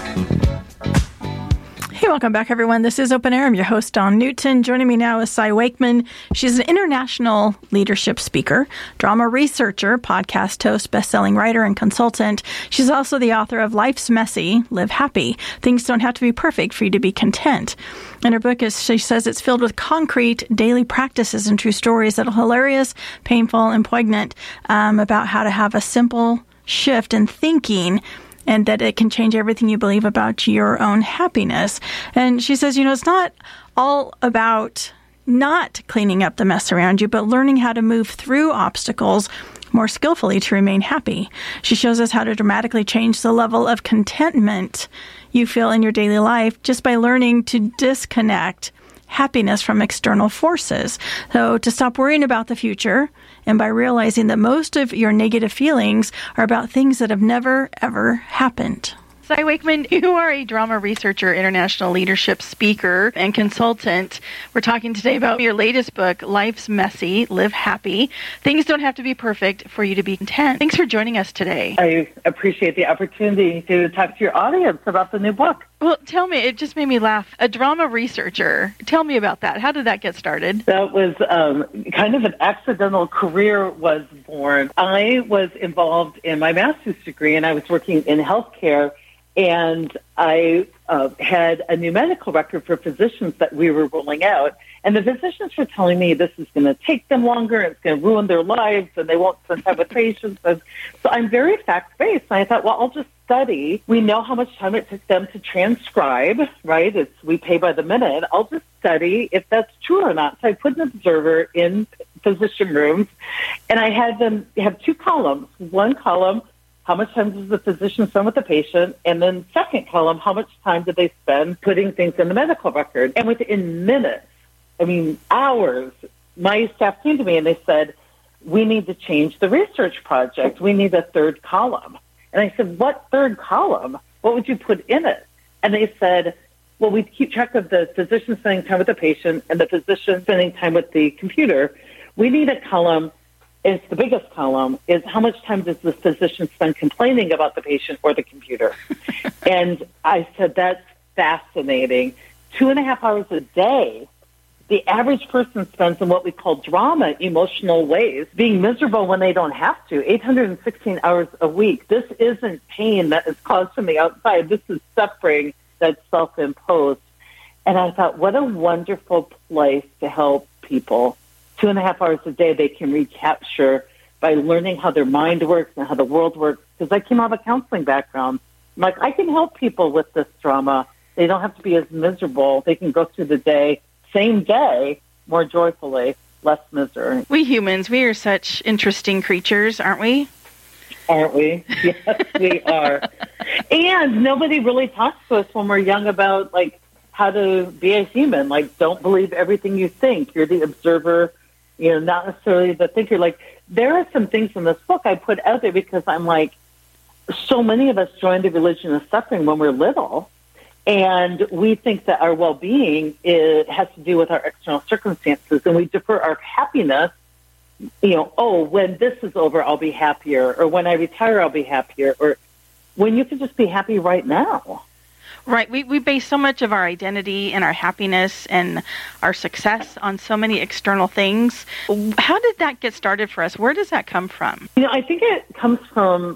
Hey, welcome back, everyone. This is Open Air. I'm your host, Dawn Newton. Joining me now is Cy Wakeman. She's an international leadership speaker, drama researcher, podcast host, best-selling writer, and consultant. She's also the author of Life's Messy, Live Happy. Things don't have to be perfect for you to be content. And her book she says it's filled with concrete daily practices and true stories that are hilarious, painful, and poignant about how to have a simple shift in thinking and that it can change everything you believe about your own happiness. And she says, it's not all about not cleaning up the mess around you, but learning how to move through obstacles more skillfully to remain happy. She shows us how to dramatically change the level of contentment you feel in your daily life just by learning to disconnect happiness from external forces. So to stop worrying about the future, and by realizing that most of your negative feelings are about things that have never, ever happened. Cy Wakeman, you are a drama researcher, international leadership speaker, and consultant. We're talking today about your latest book, Life's Messy, Live Happy. Things don't have to be perfect for you to be content. Thanks for joining us today. I appreciate the opportunity to talk to your audience about the new book. Well, tell me, it just made me laugh. A drama researcher. Tell me about that. How did that get started? That was kind of an accidental career was born. I was involved in my master's degree, and I was working in healthcare. And I had a new medical record for physicians that we were rolling out. And the physicians were telling me this is going to take them longer, it's going to ruin their lives, and they won't spend time with patients. So I'm very fact-based. And I thought, well, I'll just study. We know how much time it took them to transcribe, right? We pay by the minute. I'll just study if that's true or not. So I put an observer in physician rooms, and I had them have two columns. One column, how much time does the physician spend with the patient? And then second column, how much time do they spend putting things in the medical record? And within minutes, hours, my staff came to me and they said, we need to change the research project. We need a third column. And I said, what third column? What would you put in it? And they said, well, we keep track of the physician spending time with the patient and the physician spending time with the computer. We need a column. It's the biggest column, is how much time does the physician spend complaining about the patient or the computer? And I said, that's fascinating. 2.5 hours a day, the average person spends in what we call drama, emotional ways, being miserable when they don't have to, 816 hours a week. This isn't pain that is caused from the outside. This is suffering that's self-imposed. And I thought, what a wonderful place to help people. 2.5 hours a day they can recapture by learning how their mind works and how the world works. Because I came out of a counseling background. I'm like, I can help people with this drama. They don't have to be as miserable. They can go through the day, same day, more joyfully, less misery. We humans, we are such interesting creatures, aren't we? Aren't we? Yes, we are. And nobody really talks to us when we're young about, how to be a human. Don't believe everything you think. You're the observer, not necessarily the thinker. There are some things in this book I put out there because I'm so many of us joined the religion of suffering when we're little, and we think that our well-being has to do with our external circumstances, and we defer our happiness, when this is over, I'll be happier, or when I retire, I'll be happier, or when you can just be happy right now. Right. We base so much of our identity and our happiness and our success on so many external things. How did that get started for us? Where does that come from? I think it comes from,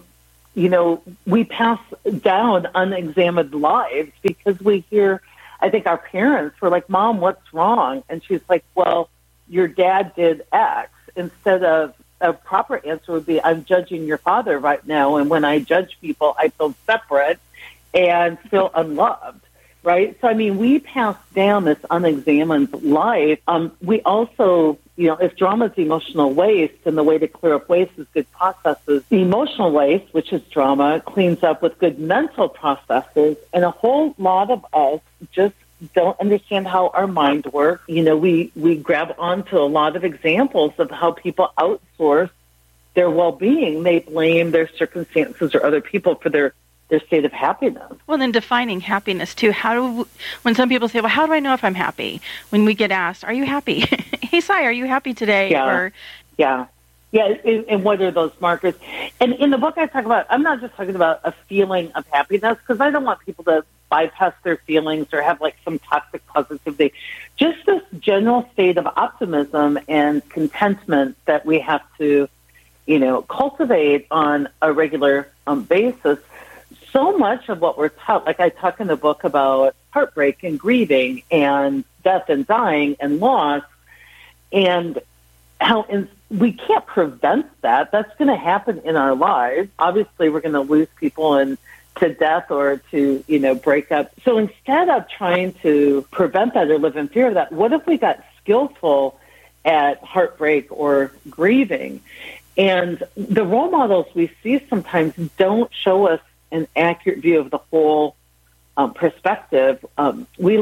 we pass down unexamined lives because we hear, I think our parents were like, Mom, what's wrong? And she's like, well, your dad did X. Instead of a proper answer would be, I'm judging your father right now. And when I judge people, I feel separate and feel unloved, right? So, we pass down this unexamined life. We also, if drama is emotional waste, and the way to clear up waste is good processes, the emotional waste, which is drama, cleans up with good mental processes, and a whole lot of us just don't understand how our mind works. We grab onto a lot of examples of how people outsource their well-being. They blame their circumstances or other people for their state of happiness. Well, then defining happiness, too. When some people say, well, how do I know if I'm happy? When we get asked, are you happy? Hey, Cy, are you happy today? Yeah. Yeah, and what are those markers? And in the book I talk about, I'm not just talking about a feeling of happiness, because I don't want people to bypass their feelings or have like some toxic positivity. Just this general state of optimism and contentment that we have to, cultivate on a regular basis. So much of what we're taught, like I talk in the book about heartbreak and grieving and death and dying and loss, and how we can't prevent that. That's going to happen in our lives. Obviously, we're going to lose people to death or to, break up. So instead of trying to prevent that or live in fear of that, what if we got skillful at heartbreak or grieving? And the role models we see sometimes don't show us an accurate view of the whole perspective. We've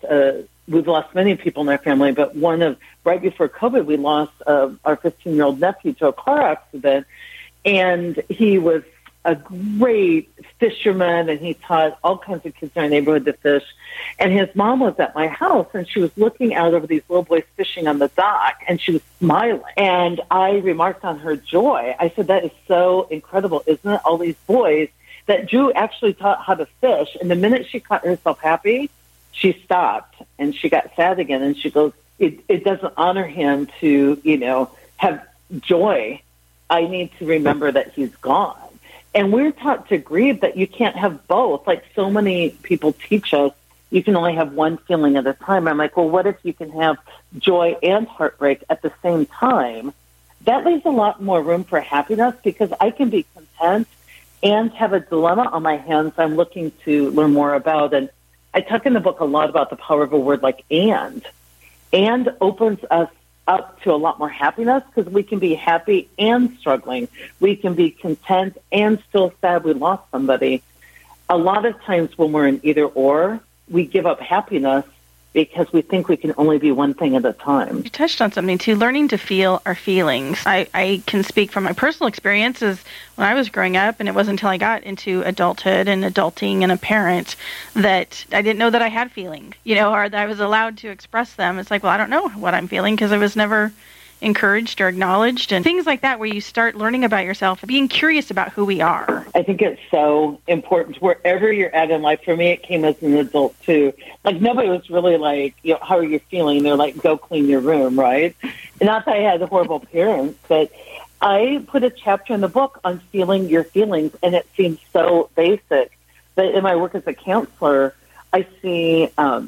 lost many people in our family, but right before COVID, we lost our 15-year-old nephew to a car accident, and he was a great fisherman, and he taught all kinds of kids in our neighborhood to fish. And his mom was at my house, and she was looking out over these little boys fishing on the dock, and she was smiling. And I remarked on her joy. I said, that is so incredible, isn't it? All these boys that Drew actually taught how to fish, and the minute she caught herself happy, she stopped, and she got sad again, and she goes, it doesn't honor him to, have joy. I need to remember that he's gone. And we're taught to grieve that you can't have both. Like so many people teach us, you can only have one feeling at a time. I'm like, well, what if you can have joy and heartbreak at the same time? That leaves a lot more room for happiness, because I can be content and have a dilemma on my hands I'm looking to learn more about. And I talk in the book a lot about the power of a word like and. And opens us up to a lot more happiness, because we can be happy and struggling. We can be content and still sad we lost somebody. A lot of times when we're in either or, we give up happiness because we think we can only be one thing at a time. You touched on something, too, learning to feel our feelings. I can speak from my personal experiences when I was growing up, and it wasn't until I got into adulthood and adulting and a parent that I didn't know that I had feelings, or that I was allowed to express them. It's like, well, I don't know what I'm feeling because I was never encouraged or acknowledged, and things like that, where you start learning about yourself, being curious about who we are. I think it's so important wherever you're at in life. For me, it came as an adult too. Like nobody was really like, how are you feeling? They're like, go clean your room, right? And not that I had horrible parents, but I put a chapter in the book on feeling your feelings, and it seems so basic. But in my work as a counselor, I see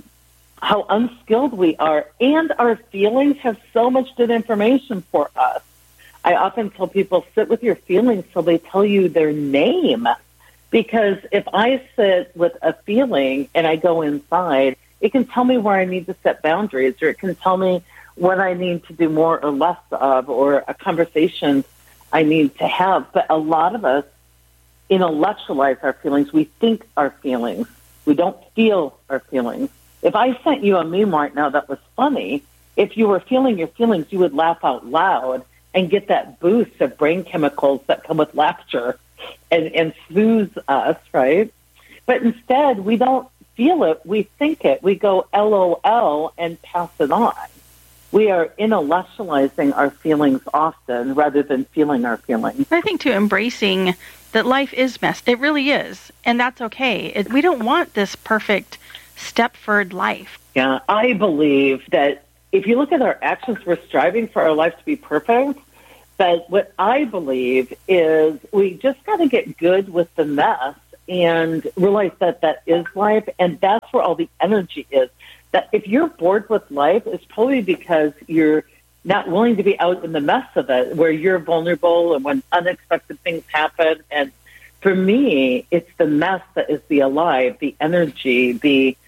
how unskilled we are, and our feelings have so much good information for us. I often tell people, sit with your feelings till they tell you their name. Because if I sit with a feeling and I go inside, it can tell me where I need to set boundaries, or it can tell me what I need to do more or less of, or a conversation I need to have. But a lot of us intellectualize our feelings. We think our feelings. We don't feel our feelings. If I sent you a meme right now that was funny, if you were feeling your feelings, you would laugh out loud and get that boost of brain chemicals that come with laughter and soothe us, right? But instead, we don't feel it. We think it. We go LOL and pass it on. We are intellectualizing our feelings often rather than feeling our feelings. I think, too, embracing that life is messed. It really is. And that's okay. We don't want this perfect Stepford life. Yeah, I believe that if you look at our actions, we're striving for our life to be perfect. But what I believe is we just got to get good with the mess and realize that that is life, and that's where all the energy is. That if you're bored with life, it's probably because you're not willing to be out in the mess of it, where you're vulnerable and when unexpected things happen. And for me, it's the mess that is the alive, the energy, the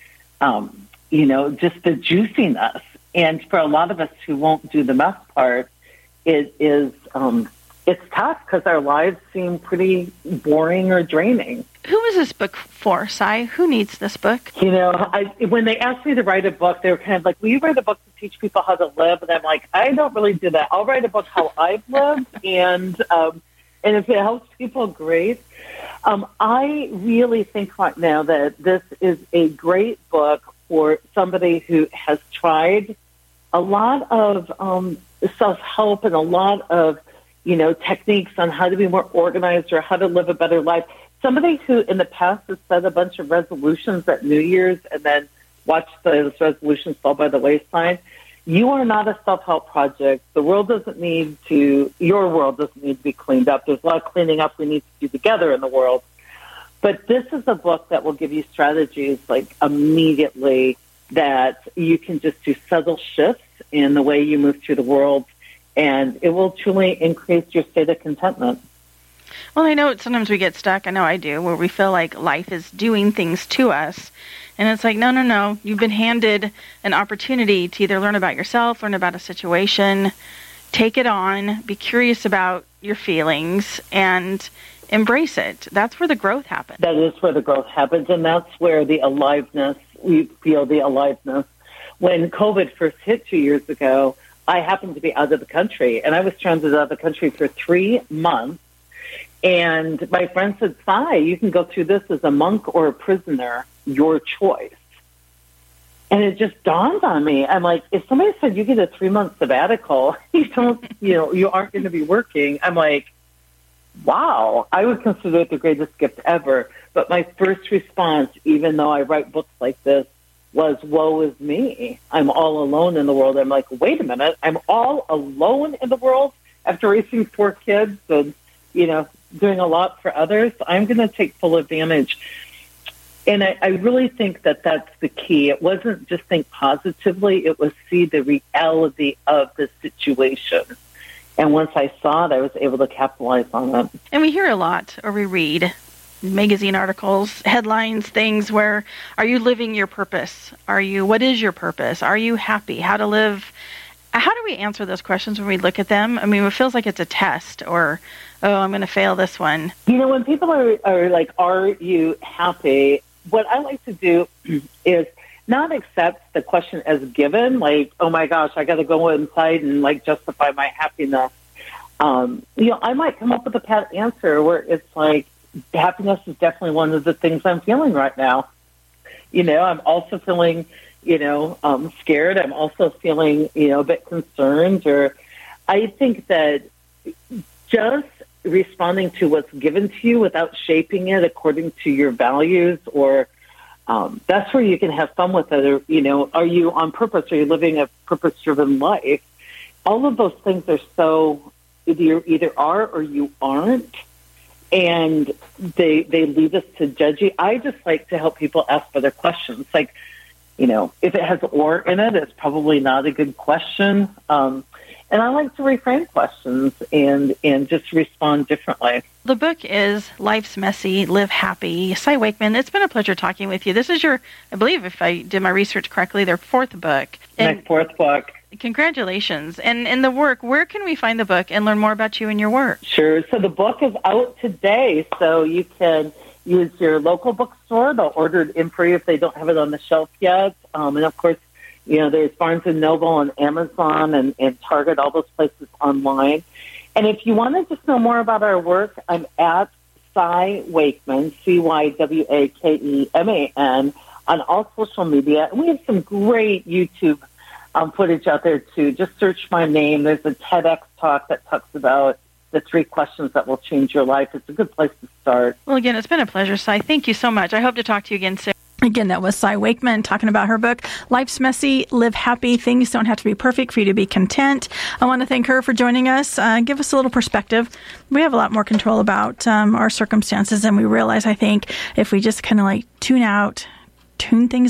just the juiciness. And for a lot of us who won't do the mess part, it is it's tough because our lives seem pretty boring or draining. Who is this book for, Cy? Who needs this book? When they asked me to write a book, they were kind of like, will you write a book to teach people how to live? And I'm like, I don't really do that. I'll write a book how I've lived, and if it helps people, great. I really think right now that this is a great book for somebody who has tried a lot of self-help and a lot of techniques on how to be more organized or how to live a better life. Somebody who in the past has set a bunch of resolutions at New Year's and then watched those resolutions fall by the wayside, you are not a self-help project. Your world doesn't need to be cleaned up. There's a lot of cleaning up we need to do together in the world. But this is a book that will give you strategies like immediately that you can just do subtle shifts in the way you move through the world, and it will truly increase your state of contentment. Well, I know sometimes we get stuck, I know I do, where we feel like life is doing things to us. And it's like, no. You've been handed an opportunity to either learn about yourself, learn about a situation, take it on, be curious about your feelings, and embrace it. That's where the growth happens. That is where the growth happens, and that's where we feel the aliveness. When COVID first hit 2 years ago, I happened to be out of the country, and I was stranded out of the country for 3 months. And my friend said, Sai, you can go through this as a monk or a prisoner, your choice. And it just dawned on me. I'm like, if somebody said you get a 3-month sabbatical, you aren't going to be working. I'm like, wow, I would consider it the greatest gift ever. But my first response, even though I write books like this, was, woe is me. I'm all alone in the world. I'm like, wait a minute, I'm all alone in the world after raising 4 kids and, doing a lot for others. I'm going to take full advantage. And I really think that that's the key. It wasn't just think positively. It was see the reality of the situation. And once I saw it, I was able to capitalize on it. And we hear a lot, or we read magazine articles, headlines, things where, are you living your purpose? What is your purpose? Are you happy? How to live? How do we answer those questions when we look at them? I mean, it feels like it's a test, or, oh, I'm going to fail this one. When people are like, are you happy? What I like to do is not accept the question as given, like, oh my gosh, I got to go inside and like justify my happiness. I might come up with a pat answer where it's like, happiness is definitely one of the things I'm feeling right now. I'm also feeling, scared. I'm also feeling, a bit concerned. Or I think that just responding to what's given to you without shaping it according to your values, or that's where you can have fun with it. Or, are you on purpose? Are you living a purpose-driven life? All of those things are so you either are or you aren't. And they lead us to judging. I just like to help people ask better questions. Like, if it has or in it, it's probably not a good question. And I like to reframe questions and just respond differently. The book is Life's Messy, Live Happy. Sai Wakeman, it's been a pleasure talking with you. This is your, I believe, if I did my research correctly, their 4th book. My 4th book. Congratulations. And in the work, where can we find the book and learn more about you and your work? Sure. So the book is out today, so you can use your local bookstore. They'll order it in for you if they don't have it on the shelf yet. And of course, there's Barnes & Noble and Amazon and Target, all those places online. And if you want to just know more about our work, I'm at Sai Wakeman, CYWAKEMAN, on all social media. And we have some great YouTube footage out there, too. Just search my name. There's a TEDx talk that talks about the 3 questions that will change your life. It's a good place to start. Well, again, it's been a pleasure, Sai. Thank you so much. I hope to talk to you again soon. Again, that was Sai Wakeman talking about her book, Life's Messy, Live Happy. Things don't have to be perfect for you to be content. I want to thank her for joining us. Give us a little perspective. We have a lot more control about our circumstances than we realize, I think, if we just kind of like tune things